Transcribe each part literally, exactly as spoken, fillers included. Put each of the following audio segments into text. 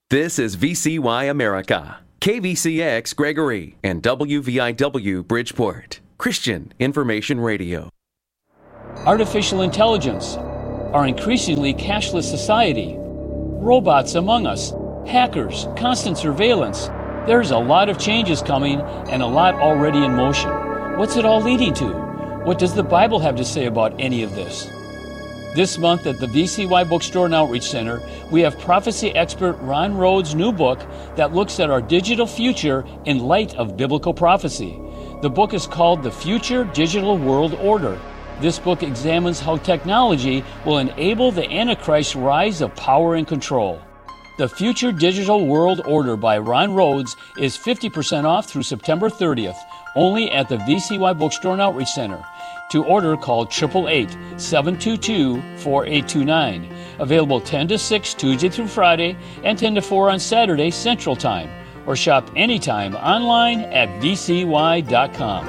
This is V C Y America, K V C X Gregory, and W V I W Bridgeport, Christian Information Radio. Artificial intelligence, our increasingly cashless society, robots among us, hackers, constant surveillance. There's a lot of changes coming and a lot already in motion. What's it all leading to? What does the Bible have to say about any of this? This month at the V C Y Bookstore and Outreach Center, we have prophecy expert Ron Rhodes' new book that looks at our digital future in light of biblical prophecy. The book is called The Future Digital World Order. This book examines how technology will enable the Antichrist's rise of power and control. The Future Digital World Order by Ron Rhodes is fifty percent off through September thirtieth, only at the V C Y Bookstore and Outreach Center. To order, call eight eight eight, seven two two, four eight two nine. Available ten to six Tuesday through Friday and ten to four on Saturday Central Time. Or shop anytime online at v c y dot com.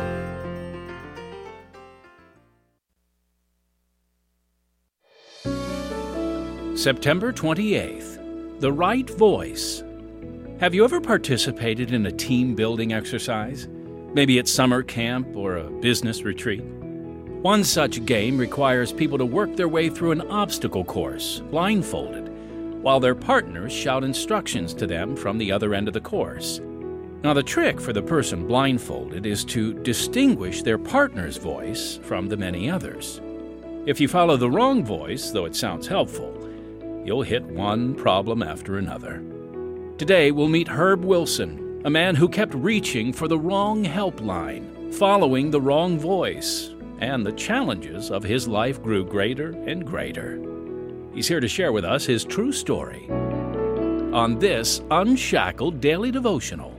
September twenty-eighth, The Right Voice. Have you ever participated in a team-building exercise? Maybe at summer camp or a business retreat? One such game requires people to work their way through an obstacle course, blindfolded, while their partners shout instructions to them from the other end of the course. Now, the trick for the person blindfolded is to distinguish their partner's voice from the many others. If you follow the wrong voice, though it sounds helpful, you'll hit one problem after another. Today, we'll meet Herb Wilson, a man who kept reaching for the wrong helpline, following the wrong voice, and the challenges of his life grew greater and greater. He's here to share with us his true story on this Unshackled Daily Devotional.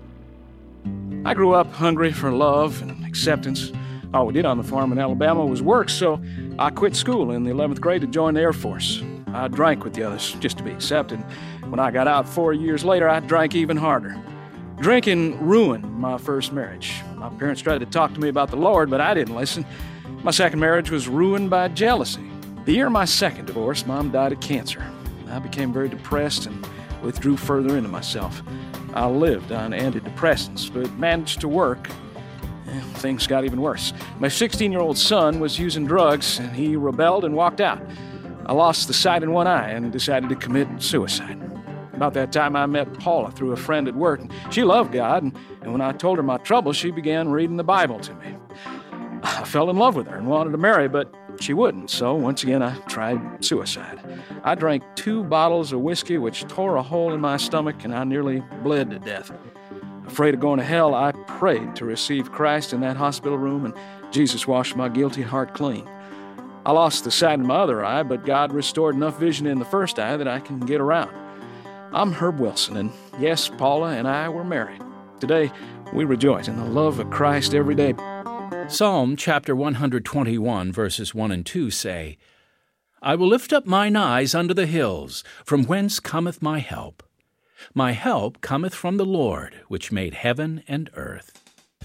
I grew up hungry for love and acceptance. All we did on the farm in Alabama was work, so I quit school in the eleventh grade to join the Air Force. I drank with the others just to be accepted. When I got out four years later, I drank even harder. Drinking ruined my first marriage. My parents tried to talk to me about the Lord, but I didn't listen. My second marriage was ruined by jealousy. The year of my second divorce, Mom died of cancer. I became very depressed and withdrew further into myself. I lived on antidepressants, but managed to work. Eh, things got even worse. My sixteen-year-old son was using drugs, and he rebelled and walked out. I lost the sight in one eye and decided to commit suicide. About that time, I met Paula through a friend at work. She loved God, and, and when I told her my trouble, she began reading the Bible to me. I fell in love with her and wanted to marry, but she wouldn't, so once again I tried suicide. I drank two bottles of whiskey, which tore a hole in my stomach, and I nearly bled to death. Afraid of going to hell, I prayed to receive Christ in that hospital room, and Jesus washed my guilty heart clean. I lost the sight in my other eye, but God restored enough vision in the first eye that I can get around. I'm Herb Wilson, and yes, Paula and I were married. Today, we rejoice in the love of Christ every day. Psalm chapter one twenty-one, verses one and two say, I will lift up mine eyes unto the hills, from whence cometh my help. My help cometh from the Lord, which made heaven and earth.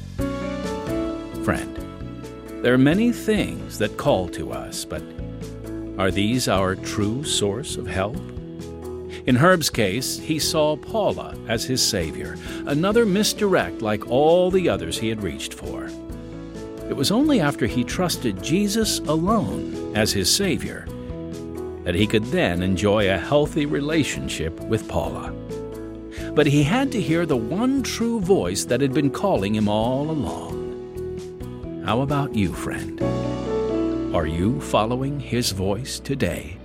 Friend, there are many things that call to us, but are these our true source of help? In Herb's case, he saw Paula as his Savior, another misdirect like all the others he had reached for. It was only after he trusted Jesus alone as his Savior that he could then enjoy a healthy relationship with Paula. But he had to hear the one true voice that had been calling him all along. How about you, friend? Are you following his voice today?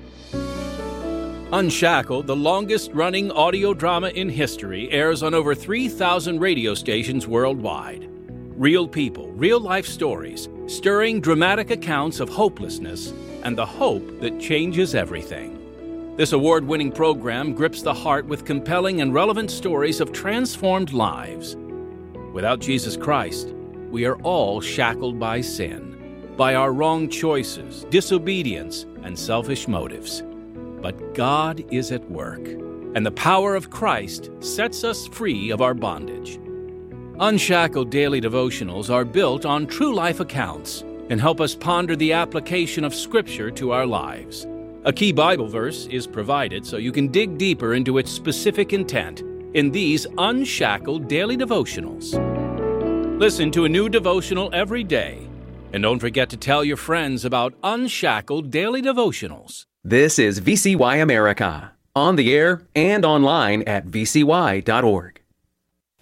Unshackled, the longest-running audio drama in history, airs on over three thousand radio stations worldwide. Real people, real-life stories, stirring dramatic accounts of hopelessness and the hope that changes everything. This award-winning program grips the heart with compelling and relevant stories of transformed lives. Without Jesus Christ, we are all shackled by sin, by our wrong choices, disobedience, and selfish motives. But God is at work, and the power of Christ sets us free of our bondage. Unshackled daily devotionals are built on true life accounts and help us ponder the application of Scripture to our lives. A key Bible verse is provided so you can dig deeper into its specific intent in these Unshackled Daily Devotionals. Listen to a new devotional every day. And don't forget to tell your friends about Unshackled Daily Devotionals. This is V C Y America, on the air and online at v c y dot org.